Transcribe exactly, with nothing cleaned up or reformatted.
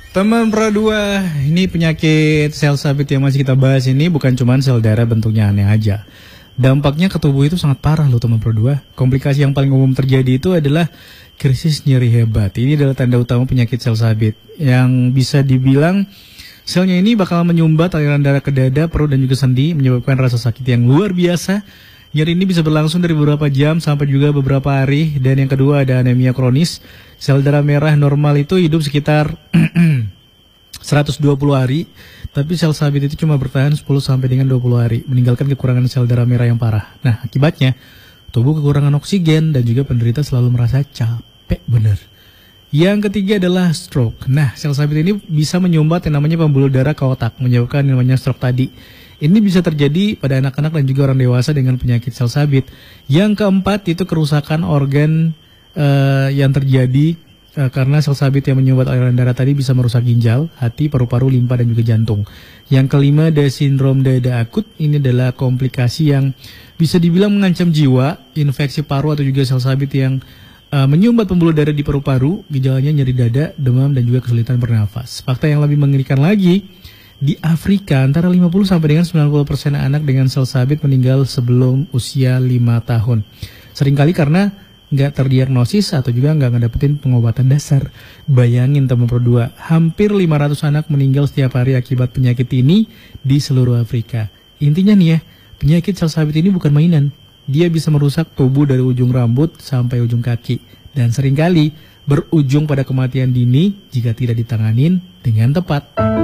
Teman Pro dua, ini penyakit sel sabit yang masih kita bahas ini bukan cuma sel darah bentuknya aneh aja. Dampaknya ke tubuh itu sangat parah loh teman Pro dua. Komplikasi yang paling umum terjadi itu adalah krisis nyeri hebat. Ini adalah tanda utama penyakit sel sabit yang bisa dibilang selnya ini bakal menyumbat aliran darah ke dada, perut dan juga sendi, menyebabkan rasa sakit yang luar biasa. Nyeri ini bisa berlangsung dari beberapa jam sampai juga beberapa hari. Dan yang kedua ada anemia kronis. Sel darah merah normal itu hidup sekitar seratus dua puluh hari, tapi sel sabit itu cuma bertahan sepuluh sampai dengan dua puluh hari, meninggalkan kekurangan sel darah merah yang parah. Nah, akibatnya tubuh kekurangan oksigen dan juga penderita selalu merasa capek bener. Yang ketiga adalah stroke. Nah, sel sabit ini bisa menyumbat yang namanya pembuluh darah ke otak, menyebabkan yang namanya stroke tadi. Ini bisa terjadi pada anak-anak dan juga orang dewasa dengan penyakit sel sabit. Yang keempat itu kerusakan organ uh, yang terjadi uh, karena sel sabit yang menyumbat aliran darah tadi bisa merusak ginjal, hati, paru-paru, limpa dan juga jantung. Yang kelima ada sindrom dada akut. Ini adalah komplikasi yang bisa dibilang mengancam jiwa, infeksi paru atau juga sel sabit yang uh, menyumbat pembuluh darah di paru-paru, gejalanya nyeri dada, demam dan juga kesulitan bernafas. Fakta yang lebih mengerikan lagi, di Afrika antara lima puluh sampai dengan sembilan puluh persen anak dengan sel sabit meninggal sebelum usia lima tahun. Seringkali karena nggak terdiagnosis atau juga nggak ngedapetin pengobatan dasar. Bayangin teman Pro dua, hampir lima ratus anak meninggal setiap hari akibat penyakit ini di seluruh Afrika. Intinya nih ya, penyakit sel sabit ini bukan mainan. Dia bisa merusak tubuh dari ujung rambut sampai ujung kaki. Dan seringkali berujung pada kematian dini jika tidak ditanganin dengan tepat.